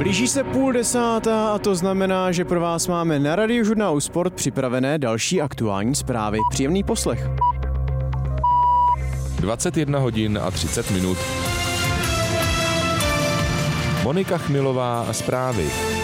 Blíží se 9:30 a to znamená, že pro vás máme na Radiožurnálu Sport připravené další aktuální zprávy. Příjemný poslech. 21 hodin a 30 minut. Monika Chmilová a zprávy.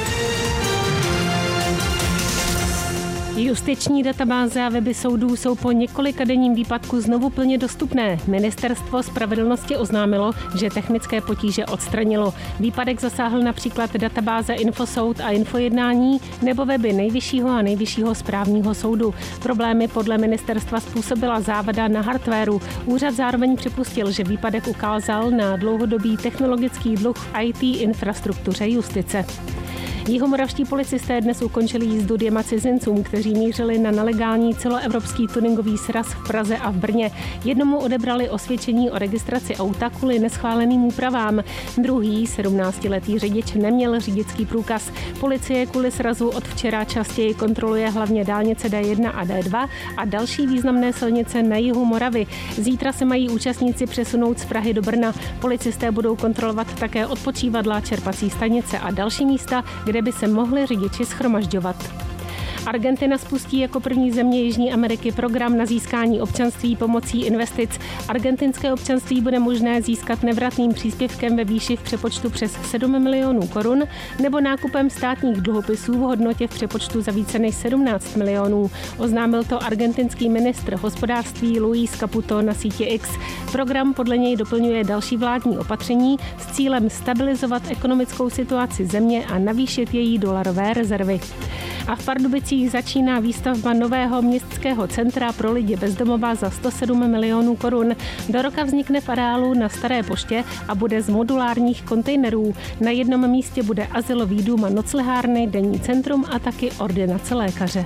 Justiční databáze a weby soudů jsou po několikadenním výpadku znovu plně dostupné. Ministerstvo spravedlnosti oznámilo, že technické potíže odstranilo. Výpadek zasáhl například databáze Infosoud a Infojednání nebo weby Nejvyššího a Nejvyššího správního soudu. Problémy podle ministerstva způsobila závada na hardwaru. Úřad zároveň připustil, že výpadek ukázal na dlouhodobý technologický dluh v IT infrastruktuře justice. Jihomoravští policisté dnes ukončili jízdu 2 cizincům, kteří mířili na nelegální celoevropský tuningový sraz v Praze a v Brně. Jednomu odebrali osvědčení o registraci auta kvůli neschváleným úpravám. Druhý, 17letý řidič, neměl řidičský průkaz. Policie kvůli srazu od včera častěji kontroluje hlavně dálnice D1 a D2 a další významné silnice na jihu Moravy. Zítra se mají účastníci přesunout z Prahy do Brna. Policisté budou kontrolovat také odpočívadla, čerpací stanice a další místa, kde by se mohli řidiči shromažďovat. Argentina spustí jako první země Jižní Ameriky program na získání občanství pomocí investic. Argentinské občanství bude možné získat nevratným příspěvkem ve výši v přepočtu přes 7 milionů korun nebo nákupem státních dluhopisů v hodnotě v přepočtu za více než 17 milionů. Oznámil to argentinský ministr hospodářství Luis Caputo na síti X. Program podle něj doplňuje další vládní opatření s cílem stabilizovat ekonomickou situaci země a navýšit její dolarové rezervy. A v Pardubicích začíná výstavba nového městského centra pro lidi bezdomova za 107 milionů korun. Do roka vznikne v areálu na Staré poště a bude z modulárních kontejnerů. Na jednom místě bude azylový dům a noclehárny, denní centrum a taky ordinace lékaře.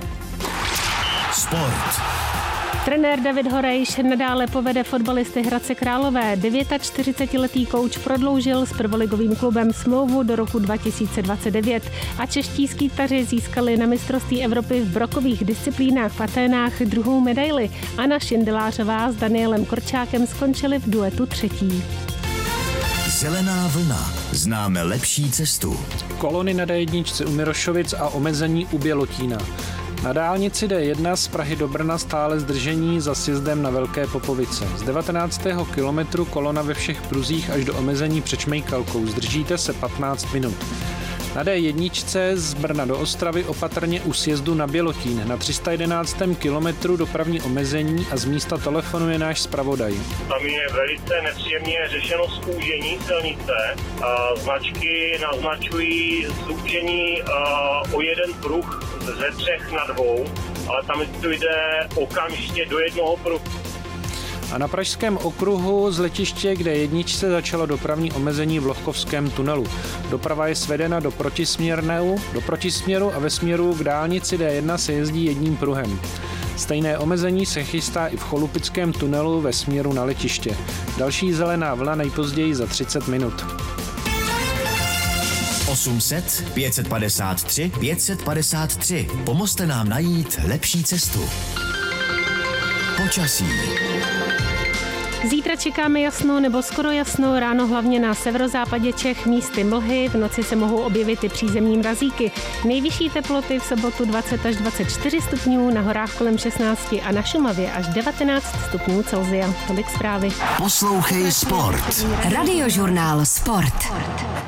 Sport. Trenér David Horejš nadále povede fotbalisty Hradce Králové. 49letý kouč prodloužil s prvoligovým klubem smlouvu do roku 2029 a čeští skýtaři získali na mistrovství Evropy v brokových disciplínách v Aténách druhou medaili. Anna Šindelářová s Danielem Korčákem skončili v duetu třetí. Zelená vlna. Známe lepší cestu. Kolony na D1 u Mirošovic a omezení u Bělotína. Na dálnici D1 z Prahy do Brna stále zdržení za sjezdem na Velké Popovice. Z 19. kilometru kolona ve všech pruzích až do omezení před Šmejkalkou. Zdržíte se 15 minut. Na D1 z Brna do Ostravy opatrně u sjezdu na Bělotín. Na 311. kilometru dopravní omezení a z místa telefonuje náš zpravodaj. Tam je velice nepříjemně řešeno zúžení silnice. Značky naznačují zúžení o jeden pruh ze 3 na 2, ale tam to jde okamžitě do jednoho pruhu. A na Pražském okruhu z letiště, kde jedničce začalo dopravní omezení v Lohkovském tunelu. Doprava je svedena do protisměru a ve směru k dálnici D1 se jezdí jedním pruhem. Stejné omezení se chystá i v Cholupickém tunelu ve směru na letiště. Další zelená vlna nejpozději za 30 minut. 800 553 553. Pomozte nám najít lepší cestu. Počasí. Zítra čekáme jasno nebo skoro jasno, ráno hlavně na severozápadě Čech, místy mlhy, v noci se mohou objevit i přízemní mrazíky. Nejvyšší teploty v sobotu 20 až 24 stupňů, na horách kolem 16 a na Šumavě až 19 stupňů Celsia. Tolik zprávy. Poslouchej Sport. Radiožurnál Sport.